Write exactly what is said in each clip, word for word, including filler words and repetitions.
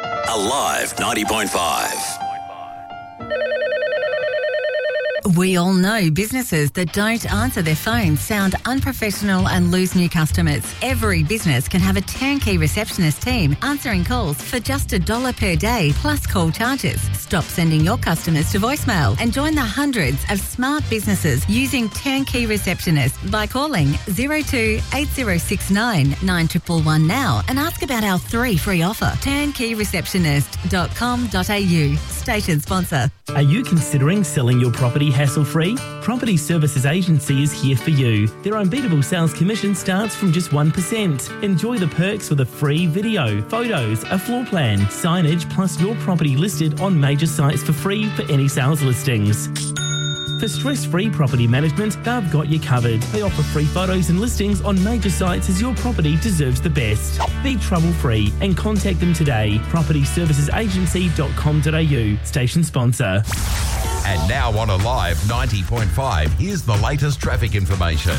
Alive ninety point five. We all know businesses that don't answer their phones sound unprofessional and lose new customers. Every business can have a turnkey receptionist team answering calls for just a dollar per day plus call charges. Stop sending your customers to voicemail and join the hundreds of smart businesses using turnkey receptionists by calling zero two eight zero six nine nine one one one now and ask about our three free offer. turnkey receptionist dot com dot a u. Station sponsor. Are you considering selling your property hassle-free? Property Services Agency is here for you. Their unbeatable sales commission starts from just one percent. Enjoy the perks with a free video, photos, a floor plan, signage, plus your property listed on major sites for free for any sales listings. For stress-free property management, they've got you covered. They offer free photos and listings on major sites as your property deserves the best. Be trouble-free and contact them today. property services agency dot com dot a u. Station sponsor. And now on Alive ninety point five, here's the latest traffic information.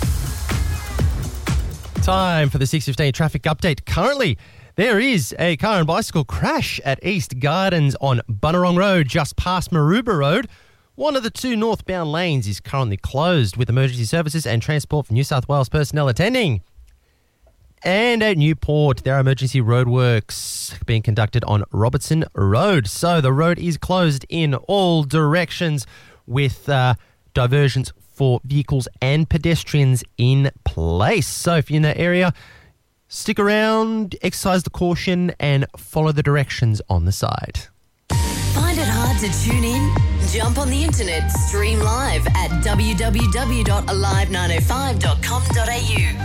Time for the six fifteen traffic update. Currently, there is a car and bicycle crash at East Gardens on Bunurong Road, just past Maroubra Road. One of the two northbound lanes is currently closed with emergency services and transport from New South Wales personnel attending. And at Newport, there are emergency roadworks being conducted on Robertson Road. So the road is closed in all directions with uh, diversions for vehicles and pedestrians in place. So if you're in that area, stick around, exercise the caution and follow the directions on the side. Find it hard to tune in? Jump on the internet, stream live at w w w dot alive nine oh five dot com dot a u.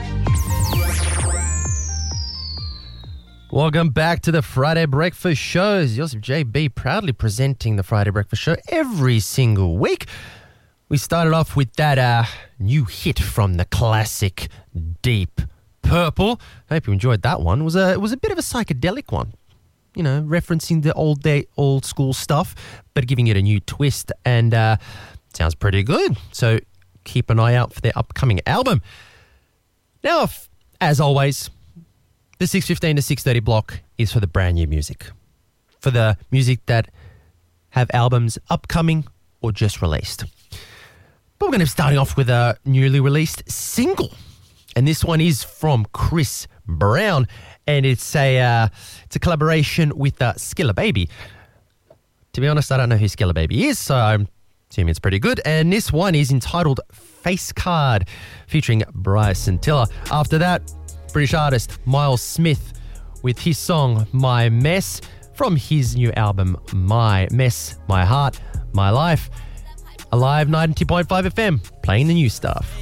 Welcome back to the Friday Breakfast Show. Joseph J B proudly presenting the Friday Breakfast Show every single week. We started off with that uh, new hit from the classic Deep Purple. I hope you enjoyed that one. It was a, it was a bit of a psychedelic one. You know, referencing the old day, old school stuff, but giving it a new twist, and uh, sounds pretty good. So keep an eye out for their upcoming album. Now, if, as always, the six fifteen to six thirty block is for the brand new music, for the music that have albums upcoming or just released. But we're going to be starting off with a newly released single, and this one is from Chris Brown. And it's a uh, it's a collaboration with uh, Skilla Baby. To be honest, I don't know who Skilla Baby is, so I'm assuming it's pretty good. And this one is entitled Face Card, featuring Bryson Tiller. After that, British artist Miles Smith with his song My Mess from his new album My Mess, My Heart, My Life. Alive ninety point five F M, playing the new stuff.